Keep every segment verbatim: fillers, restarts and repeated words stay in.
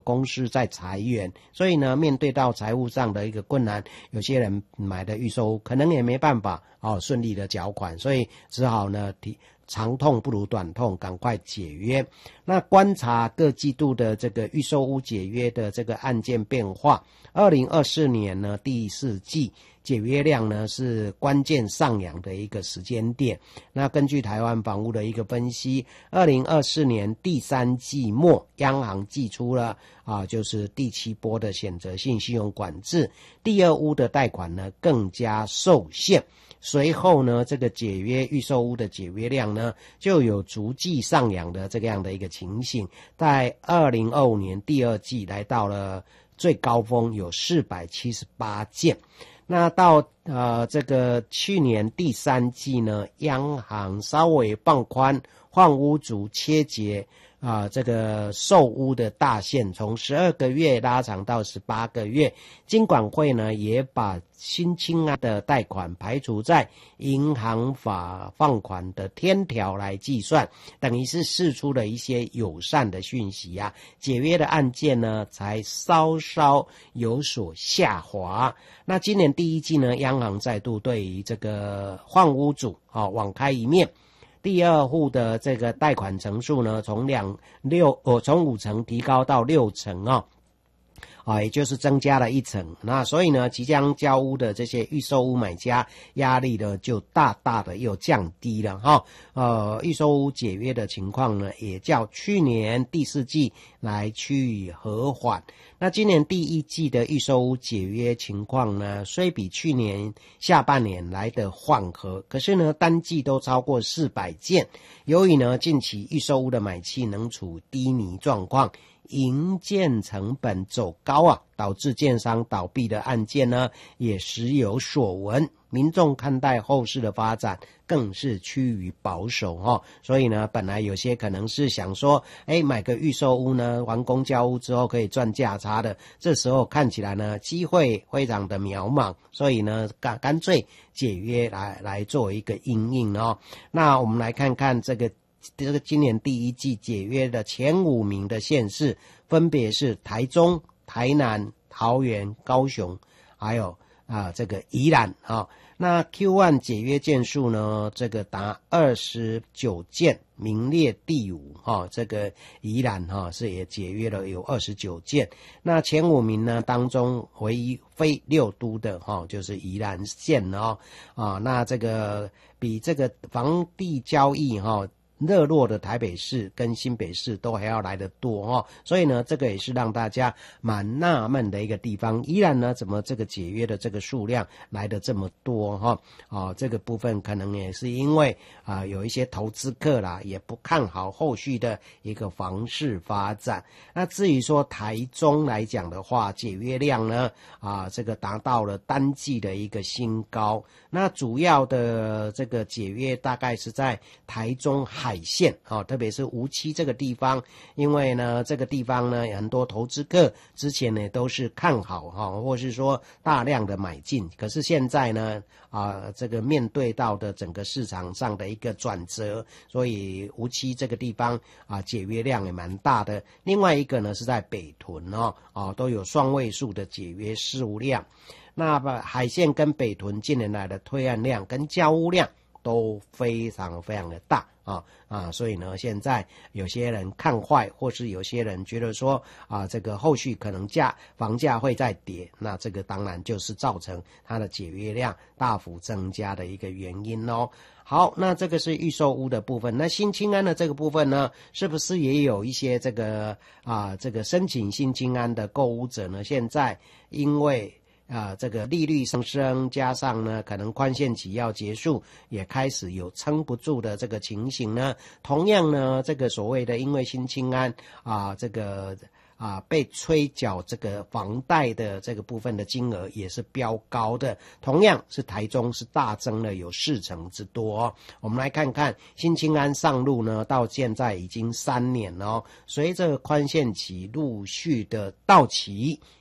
公司在裁员，所以呢，面对到财务上的一个困难，有些人买的预售屋可能也没办法哦顺利的缴款，所以只好呢提长痛不如短痛，赶快解约。那观察各季度的这个预售屋解约的这个案件变化，二零二四年呢第四季解约量呢是关键上扬的一个时间点。那根据台湾房屋的一个分析，二零二四年第三季末，央行祭出了啊，就是第七波的选择性信用管制，第二屋的贷款呢更加受限。随后呢，这个解约预售屋的解约量呢，就有逐季上扬的这个样的一个情形，在二零二五年第二季来到了最高峰，有四百七十八件。那到呃这个去年第三季呢，央行稍微放宽换屋族切结啊、呃，这个售屋的大限从十二个月拉长到十八个月。金管会呢也把新青安的贷款排除在银行法放款的天条来计算，等于是释出了一些友善的讯息啊，解约的案件呢才稍稍有所下滑。那今年第一季呢，央行再度对于这个换屋主啊、哦、网开一面。第二户的这个贷款成数呢，从两六哦从五成提高到六成哦，啊，也就是增加了一成。那所以呢，即将交屋的这些预售屋买家压力呢，就大大的又降低了哈。呃，预售屋解约的情况呢，也较去年第四季来趋于和缓。那今年第一季的预售屋解约情况呢，虽比去年下半年来的缓和，可是呢，单季都超过四百件。由于呢，近期预售屋的买气仍处低迷状况，营建成本走高啊，导致建商倒闭的案件呢，也时有所闻。民众看待后市的发展更是趋于保守哦，所以呢，本来有些可能是想说，哎，买个预售屋呢，完工交屋之后可以赚价差的，这时候看起来呢，机会非常的渺茫，所以呢，干干脆解约来来做一个因应哦。那我们来看看这个。这个今年第一季解约的前五名的县市，分别是台中、台南、桃园、高雄，还有啊这个宜兰啊。那 Q 一 解约件数呢，这个达二十九件，名列第五哈。这个宜兰哈是也解约了有二十九件。那前五名呢当中，唯一非六都的哈就是宜兰县哦啊。那这个比这个房地交易哈。热络的台北市跟新北市都还要来得多哦，所以呢，这个也是让大家蛮纳闷的一个地方。依然呢，怎么这个解约的这个数量来得这么多哈、哦？哦，这个部分可能也是因为啊、呃，有一些投资客啦，也不看好后续的一个房市发展。那至于说台中来讲的话，解约量呢啊，这个达到了单季的一个新高。那主要的这个解约大概是在台中海线啊、哦，特别是梧栖这个地方，因为呢这个地方呢很多投资客之前呢都是看好哈、哦，或是说大量的买进，可是现在呢啊这个面对到的整个市场上的一个转折，所以梧栖这个地方啊解约量也蛮大的。另外一个呢是在北屯哦，哦都有双位数的解约数量。那海线跟北屯近年来的推案量跟交屋量都非常非常的大啊啊，所以呢，现在有些人看坏，或是有些人觉得说啊，这个后续可能价房价会再跌，那这个当然就是造成它的解约量大幅增加的一个原因哦。好，那这个是预售屋的部分。那新青安的这个部分呢，是不是也有一些这个啊这个申请新青安的购屋者呢？现在因为啊，这个利率上升，加上呢，可能宽限期要结束，也开始有撑不住的这个情形呢。同样呢，这个所谓的因为新青安啊，这个啊被催缴这个房贷的这个部分的金额也是飙高的，同样是台中是大增了有四成之多哦。我们来看看新青安上路呢，到现在已经三年了哦，随着宽限期陆续的到期。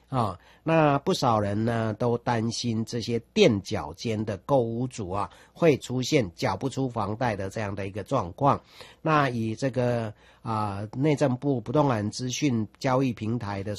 啊，那不少人呢都担心这些垫脚尖的购屋族啊，会出现缴不出房贷的这样的一个状况。那以这个啊内政部不动产资讯交易平台的